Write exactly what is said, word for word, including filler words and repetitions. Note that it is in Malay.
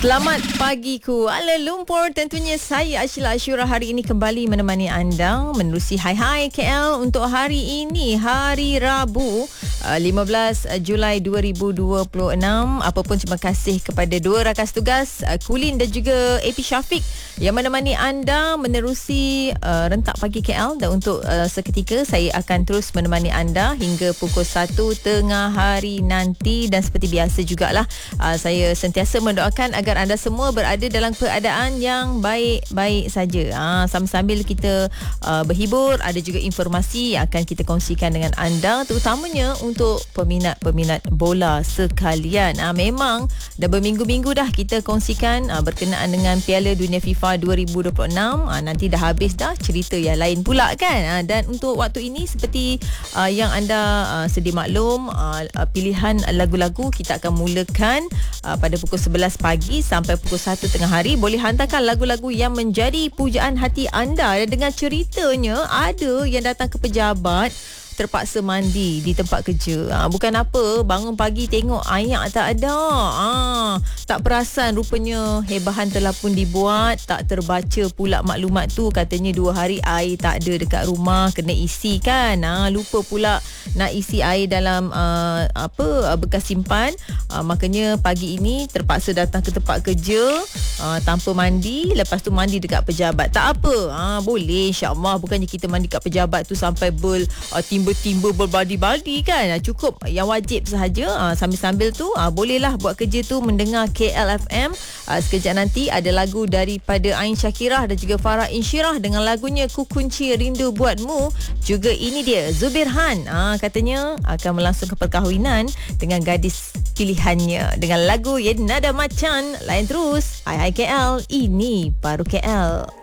Selamat pagiku ala Lumpur. Tentunya saya Ashila Ashura hari ini kembali menemani anda menerusi Hai Hai K L untuk hari ini, hari Rabu, lima belas Julai dua ribu dua puluh enam. Apapun terima kasih kepada dua rakan tugas, Kulin dan juga A P Syafiq yang menemani anda menerusi uh, rentak pagi K L. Dan untuk uh, seketika saya akan terus menemani anda hingga pukul satu tengah hari nanti. Dan seperti biasa jugalah, uh, saya sentiasa mendoakan agar anda semua berada dalam keadaan yang baik-baik saja. Ha, sambil-sambil kita uh, berhibur, ada juga informasi yang akan kita kongsikan dengan anda, terutamanya untuk peminat-peminat bola sekalian. Ha, memang dah berminggu-minggu dah kita kongsikan uh, berkenaan dengan Piala Dunia FIFA dua ribu dua puluh enam. Ha, nanti dah habis dah, cerita yang lain pula kan. Ha, dan untuk waktu ini seperti uh, yang anda uh, sedia maklum, uh, pilihan lagu-lagu kita akan mulakan uh, pada pukul sebelas pagi sampai pukul satu tengah hari. Boleh hantarkan lagu-lagu yang menjadi pujaan hati anda. Dan dengan ceritanya, ada yang datang ke pejabat terpaksa mandi di tempat kerja. Ha, bukan apa, bangun pagi tengok air tak ada. Ha, tak perasan rupanya hebahan telah pun dibuat. Tak terbaca pula maklumat tu. Katanya dua hari air tak ada dekat rumah, kena isi kan. Ha, lupa pula nak isi air dalam uh, apa bekas simpan. Uh, makanya pagi ini terpaksa datang ke tempat kerja uh, tanpa mandi. Lepas tu mandi dekat pejabat. Tak apa, ha, boleh insyaAllah. Bukannya kita mandi kat pejabat tu sampai ber uh, timba-timba berbadi-badi kan. Uh, cukup yang wajib sahaja. Uh, sambil-sambil tu uh, bolehlah buat kerja tu mendengar K L F M. uh, Sekejap nanti ada lagu daripada Ain Syakirah dan juga Farah Insyirah dengan lagunya Ku Kunci Rindu Buatmu. Juga ini dia Zubir Han, uh, katanya akan melangsungkan perkahwinan dengan gadis pilihannya dengan lagu Yang Nada Macan. Lain terus Hai Hai K L, ini baru K L.